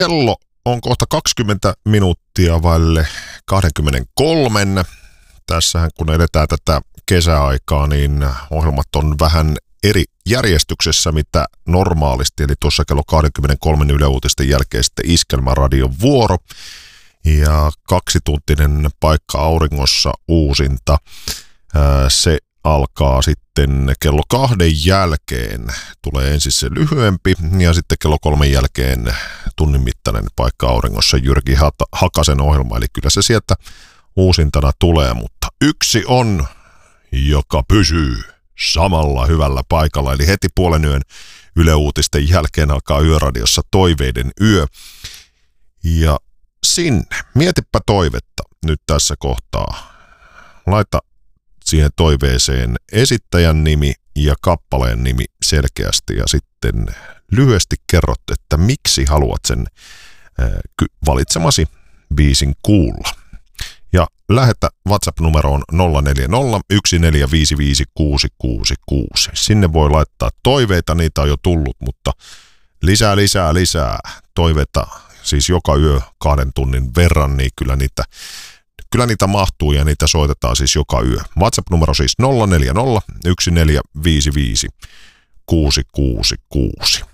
Kello on kohta 20 minuuttia vaille 23. Tässähän kun edetään tätä kesäaikaa, niin ohjelmat on vähän eri järjestyksessä, mitä normaalisti. Eli tuossa kello 23 Yle Uutisten jälkeen sitten Iskelmäradion vuoro. Ja 2-tuntinen Paikka auringossa uusinta. Se alkaa sitten kello 2 jälkeen. Tulee ensin se lyhyempi ja sitten kello 3 jälkeen tunnin mittainen Paikka auringossa Jyrki Hakasen ohjelma. Eli kyllä se sieltä uusintana tulee, mutta yksi on, joka pysyy samalla hyvällä paikalla. Eli heti puolen yön Yle Uutisten jälkeen alkaa Yöradiossa Toiveiden yö. Ja sinne, mietipä toivetta nyt tässä kohtaa. Laita siihen toiveeseen esittäjän nimi ja kappaleen nimi selkeästi ja sitten lyhyesti kerrot, että miksi haluat sen valitsemasi biisin kuulla. Ja lähetä WhatsApp-numeroon 0401455666. Sinne voi laittaa toiveita, niitä on jo tullut, mutta lisää toiveita, siis joka yö 2 tunnin verran, niin kyllä niitä mahtuu ja niitä soitetaan siis joka yö. WhatsApp-numero siis 0401455666.